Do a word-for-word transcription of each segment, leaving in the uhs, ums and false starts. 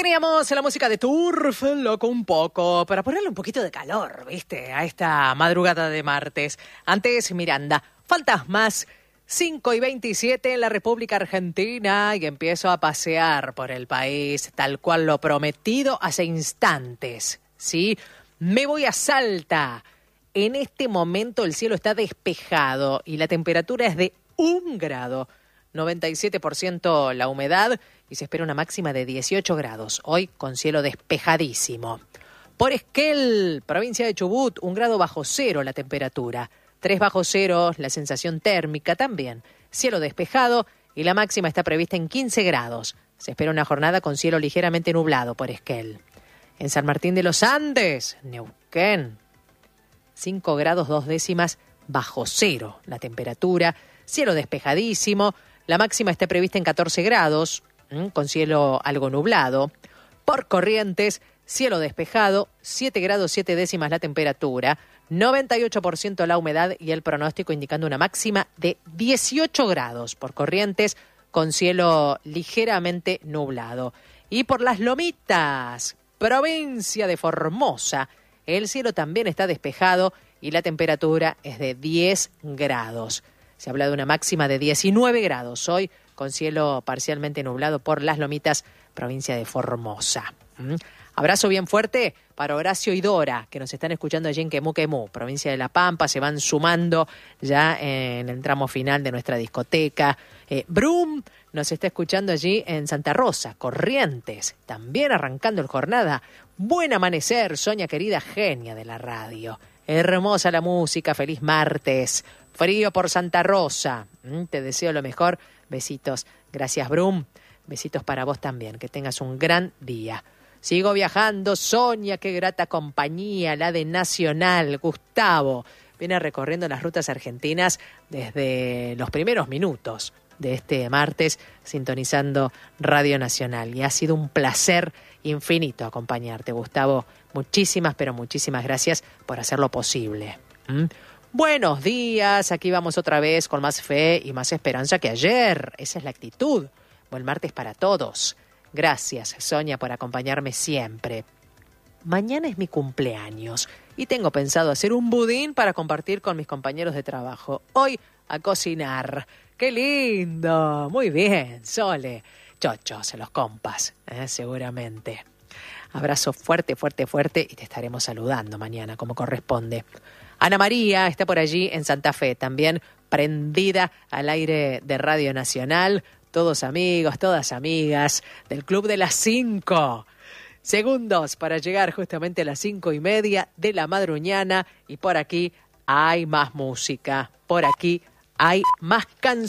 Teníamos la música de Turf, loco un poco, para ponerle un poquito de calor, ¿viste? A esta madrugada de martes. Antes, Miranda, Fantasmas, cinco y veintisiete en la República Argentina y empiezo a pasear por el país, tal cual lo prometido hace instantes, ¿sí? Me voy a Salta. En este momento el cielo está despejado y la temperatura es de un grado. noventa y siete por ciento la humedad y se espera una máxima de dieciocho grados, hoy con cielo despejadísimo. Por Esquel, provincia de Chubut, un grado bajo cero la temperatura, tres bajo cero la sensación térmica también, cielo despejado y la máxima está prevista en quince grados. Se espera una jornada con cielo ligeramente nublado por Esquel. En San Martín de los Andes, Neuquén, cinco grados dos décimas bajo cero la temperatura, cielo despejadísimo. La máxima está prevista en catorce grados, con cielo algo nublado. Por Corrientes, cielo despejado, siete grados siete décimas la temperatura, noventa y ocho por ciento la humedad y el pronóstico indicando una máxima de dieciocho grados. Por Corrientes, con cielo ligeramente nublado. Y por Las Lomitas, provincia de Formosa, el cielo también está despejado y la temperatura es de diez grados. Se habla de una máxima de diecinueve grados hoy, con cielo parcialmente nublado por Las Lomitas, provincia de Formosa. ¿Mm? Abrazo bien fuerte para Horacio y Dora, que nos están escuchando allí en Quemú Quemú, provincia de La Pampa. Se van sumando ya en el tramo final de nuestra discoteca. Eh, Brum nos está escuchando allí en Santa Rosa, Corrientes, también arrancando el jornada. Buen amanecer, Sonia querida, genia de la radio. Hermosa la música, feliz martes. Frío por Santa Rosa. ¿Mm? Te deseo lo mejor. Besitos. Gracias, Brum. Besitos para vos también. Que tengas un gran día. Sigo viajando. Sonia, qué grata compañía. La de Nacional. Gustavo. Viene recorriendo las rutas argentinas desde los primeros minutos de este martes, sintonizando Radio Nacional. Y ha sido un placer infinito acompañarte, Gustavo. Muchísimas, pero muchísimas gracias por hacerlo posible. ¿Mm? Buenos días, aquí vamos otra vez con más fe y más esperanza que ayer. Esa es la actitud. Buen martes para todos. Gracias, Sonia, por acompañarme siempre. Mañana es mi cumpleaños y tengo pensado hacer un budín para compartir con mis compañeros de trabajo. Hoy a cocinar. ¡Qué lindo! Muy bien, Sole. Chochos, los compas, ¿eh? Seguramente. Abrazo fuerte, fuerte, fuerte y te estaremos saludando mañana como corresponde. Ana María está por allí en Santa Fe, también prendida al aire de Radio Nacional. Todos amigos, todas amigas del Club de las Cinco. Segundos para llegar justamente a las cinco y media de la madruñana. Y por aquí hay más música. Por aquí hay más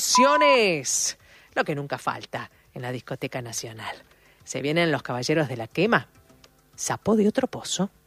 canciones. Lo que nunca falta en la discoteca nacional. Se vienen los Caballeros de la Quema. Sapo de otro pozo.